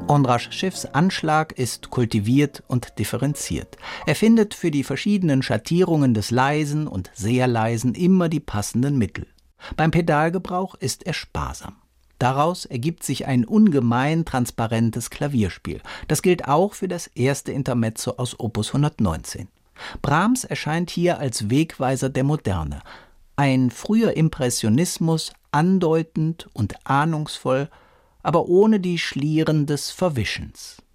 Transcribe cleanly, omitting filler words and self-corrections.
Ondráš Schiffs Anschlag ist kultiviert und differenziert. Er findet für die verschiedenen Schattierungen des Leisen und sehr Leisen immer die passenden Mittel. Beim Pedalgebrauch ist er sparsam. Daraus ergibt sich ein ungemein transparentes Klavierspiel. Das gilt auch für das erste Intermezzo aus Opus 119. Brahms erscheint hier als Wegweiser der Moderne. Ein früher Impressionismus, andeutend und ahnungsvoll, aber ohne die Schlieren des Verwischens.